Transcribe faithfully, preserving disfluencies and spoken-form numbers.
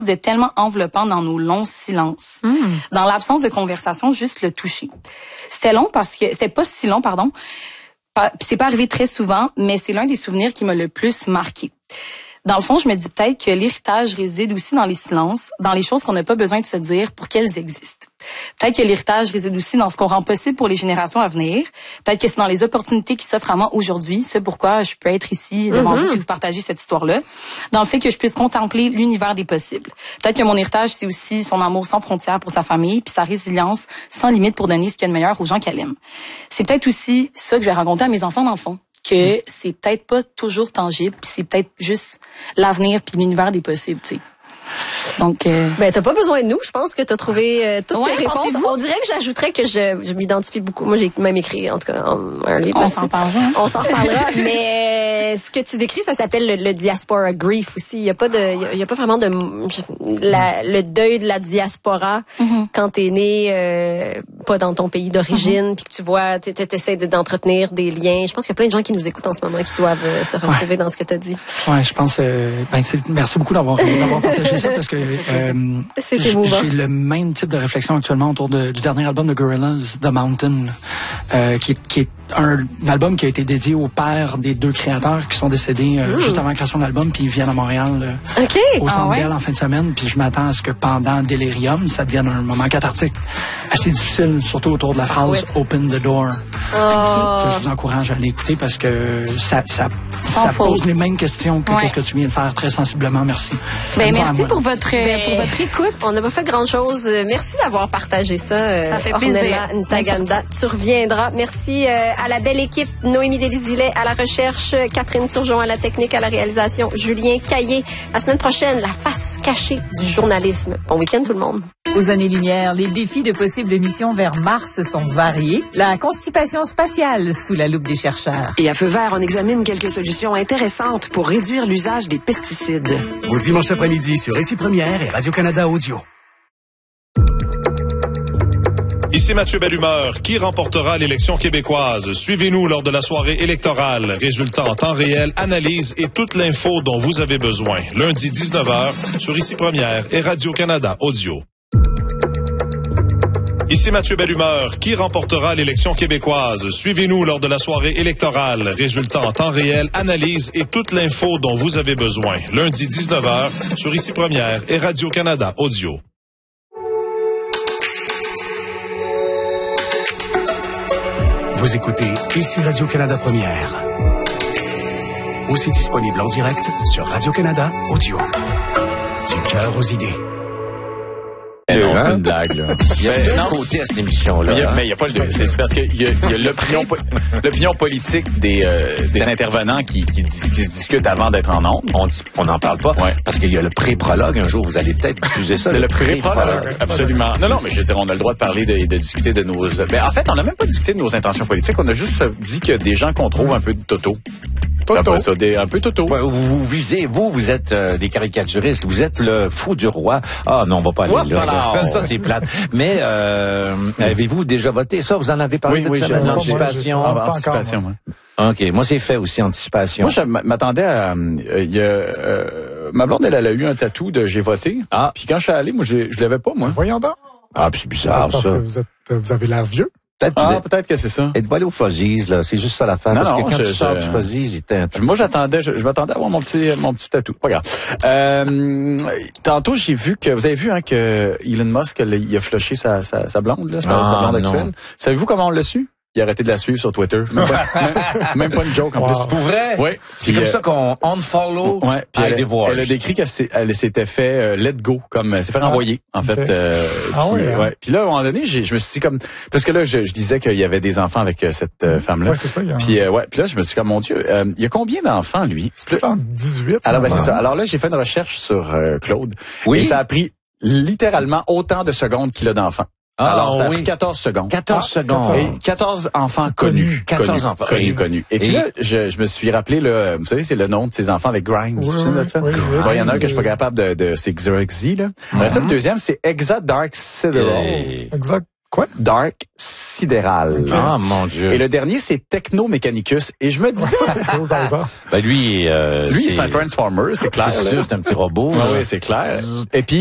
de tellement enveloppant dans nos longs silences. Mm. Dans l'absence de conversation, juste le toucher. C'était long parce que, c'était pas si long, pardon. Pas, c'est pas arrivé très souvent, mais c'est l'un des souvenirs qui m'a le plus marqué. Dans le fond, je me dis peut-être que l'héritage réside aussi dans les silences, dans les choses qu'on n'a pas besoin de se dire pour qu'elles existent. Peut-être que l'héritage réside aussi dans ce qu'on rend possible pour les générations à venir. Peut-être que c'est dans les opportunités qui s'offrent à moi aujourd'hui, ce pourquoi je peux être ici devant mm-hmm. vous et vous partager cette histoire-là. Dans le fait que je puisse contempler l'univers des possibles. Peut-être que mon héritage, c'est aussi son amour sans frontières pour sa famille, puis sa résilience sans limite pour donner ce qu'il y a de meilleur aux gens qu'elle aime. C'est peut-être aussi ça que je vais raconter à mes enfants d'enfants. Que mmh. c'est peut-être pas toujours tangible, puis c'est peut-être juste l'avenir puis l'univers des possibles, tu sais. Donc, euh... ben t'as pas besoin de nous. Je pense que t'as trouvé euh, toutes ouais, tes réponses. On dirait que j'ajouterais que je, je m'identifie beaucoup. Moi, j'ai même écrit en tout cas un, un livre. On s'en parlera. On s'en reparlera. Mais ce que tu décris, ça s'appelle le, le diaspora grief aussi. Il y a pas de, il y a, il y a pas vraiment de la, le deuil de la diaspora mm-hmm. quand t'es né euh, pas dans ton pays d'origine, puis mm-hmm. que tu vois, t'essaies d'entretenir des liens. Je pense qu'il y a plein de gens qui nous écoutent en ce moment qui doivent euh, se retrouver ouais. dans ce que t'as dit. Ouais, je pense. Euh, ben, merci beaucoup d'avoir d'avoir partagé ça parce que euh, j'ai le même type de réflexion actuellement autour de, du dernier album de Gorillaz, The Mountain, euh, qui, qui est un, un album qui a été dédié au père des deux créateurs qui sont décédés euh, mmh. juste avant la création de l'album, puis ils viennent à Montréal euh, okay. au Centre ah, ouais. Bell en fin de semaine, puis je m'attends à ce que pendant Delirium, ça devienne un moment cathartique assez difficile, surtout autour de la phrase ah, « Open the door oh. », que je vous encourage à aller écouter parce que ça, ça, ça pose les mêmes questions que ouais. qu'est-ce que tu viens de faire très sensiblement. Merci. Ben, merci pour votre, ben, pour votre écoute. On n'a pas fait grand-chose. Merci d'avoir partagé ça. Ça fait plaisir. Ntaganda, tu reviendras. Merci euh, à la belle équipe. Noémie Delisile à la recherche, Catherine Turgeon à la technique, à la réalisation, Julien Caillé. La semaine prochaine, la face cachée du journalisme. Bon week-end tout le monde. Aux années-lumière, les défis de possibles missions vers Mars sont variés. La constipation spatiale sous la loupe des chercheurs. Et à Feu vert, on examine quelques solutions intéressantes pour réduire l'usage des pesticides. Au dimanche après-midi sur Ici Première et Radio-Canada Audio. Ici Mathieu Bellumeur. Qui remportera l'élection québécoise? Suivez-nous lors de la soirée électorale. Résultats en temps réel, analyse et toute l'info dont vous avez besoin. Lundi dix-neuf heures sur Ici Première et Radio-Canada Audio. Ici Mathieu Bellumeur. Qui remportera l'élection québécoise? Suivez-nous lors de la soirée électorale. Résultats en temps réel, analyse et toute l'info dont vous avez besoin. Lundi dix-neuf heures sur Ici Première et Radio-Canada Audio. Vous écoutez Ici Radio-Canada Première. Aussi disponible en direct sur Radio-Canada Audio. Du cœur aux idées. Non, c'est une blague, là. Il y a deux côtés à cette émission-là. Mais il hein? n'y a, a pas le deux. C'est parce qu'il y a, y a l'opinion, l'opinion politique des, euh, des intervenants qui, qui, qui se discutent avant d'être en ondes. On n'en parle pas. Ouais. Parce qu'il y a le pré-prologue. Un jour, vous allez peut-être diffuser ça. Le, le pré-prologue. Absolument. Non, non, mais je veux dire, on a le droit de parler, de, de discuter de nos... Ben, en fait, on n'a même pas discuté de nos intentions politiques. On a juste dit qu'il y a des gens qu'on trouve un peu de toto. Toto. Ça, des, un peu toto. Ouais, vous, vous visez, vous, vous êtes euh, des caricaturistes, vous êtes le fou du roi. Ah non, on va pas aller là. là. Ça, c'est plate. Mais euh, avez-vous déjà voté? Ça, vous en avez parlé oui, cette oui, semaine? L'anticipation. Ah, anticipation, oui. OK, moi, c'est fait aussi, anticipation. Moi, je m'attendais à... Euh, y a, euh, ma blonde, elle, elle a eu un tatou de « j'ai voté ». Ah. Puis quand je suis allé, moi, je, je l'avais pas, moi. Voyons donc. Ah, puis c'est bizarre, parce ça. Parce que vous, êtes, vous avez l'air vieux. Peut-être ah, êtes, peut-être que c'est ça. Êtes-vous allé au Fuzzies, là? C'est juste ça l'affaire. Non, parce non, que quand je, tu sors je, du Fuzzies, il était un Moi, j'attendais, je, je m'attendais à avoir mon petit, mon petit tatou. Pas grave. Euh, tantôt, j'ai vu que, vous avez vu, hein, que Elon Musk, il a flushé sa, sa, sa blonde, là, sa, ah, sa blonde actuelle. Savez-vous comment on l'a su? Il a arrêté de la suivre sur Twitter. Même pas, même, même pas une joke, en wow. plus. Pour vrai? Oui. C'est comme euh, ça qu'on unfollow. Ouais. Puis elle, elle a décrit qu'elle elle s'était fait euh, let go, comme elle s'est fait ah, renvoyer, en okay. fait. Euh, ah puis, oui. Hein? Ouais. Puis là, à un moment donné, j'ai, je me suis dit comme, parce que là, je, je disais qu'il y avait des enfants avec euh, cette euh, femme-là. Ouais, c'est ça. Il y a puis euh, ouais. Puis là, je me suis dit comme, mon Dieu, euh, il y a combien d'enfants lui? C'est plus en dix-huit. Alors ben c'est ça. Alors là, j'ai fait une recherche sur euh, Claude. Oui. Et ça a pris littéralement autant de secondes qu'il a d'enfants. Ah, Alors, ça a oui. pris quatorze secondes. quatorze ah, secondes. Et quatorze enfants connus. quatorze enfants. Connus, connus. Et, et puis là, je, je me suis rappelé, là, vous savez, c'est le nom de ces enfants avec Grimes. Oui, vous vous souvenez de ça? Oui, oui, bon, il y en a un que je suis pas capable de, de c'est Xeroxy, là. Mm-hmm. Ça, le deuxième, c'est Exa Dark Sidereal. Hey. Exact. Quoi? Dark Sidereal. sidéral. Ah, mon Dieu. Et le dernier, c'est Technomechanicus. Et je me dis... Ça, c'est cool, par exemple. Ben lui, euh, lui, c'est un Transformer, c'est clair. C'est sûr, c'est un petit robot. Ah oui, c'est clair. Et puis,